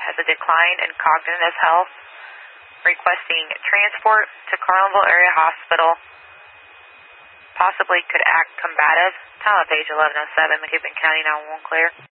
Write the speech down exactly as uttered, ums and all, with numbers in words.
has a decline in cognitive health, requesting transport to Carlinville Area Hospital. Possibly could act combative. Time of page eleven oh seven, Macoupin County nine one one clear.